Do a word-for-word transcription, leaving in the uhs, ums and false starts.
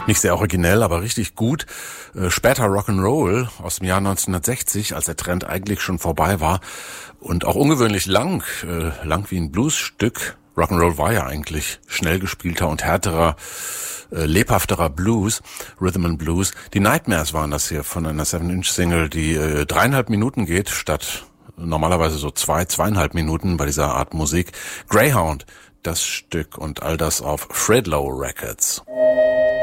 Nicht sehr originell, aber richtig gut. Äh, später Rock'n'Roll aus dem Jahr neunzehnhundertsechzig, als der Trend eigentlich schon vorbei war. Und auch ungewöhnlich lang, äh, lang wie ein Bluesstück. Rock'n'Roll war ja eigentlich schnell gespielter und härterer, äh, lebhafterer Blues, Rhythm and Blues. Die Nightmares waren das hier von einer Seven-Inch-Single, die äh, dreieinhalb Minuten geht, statt normalerweise so zwei, zweieinhalb Minuten bei dieser Art Musik. Greyhound, das Stück und all das auf Fredlow Records.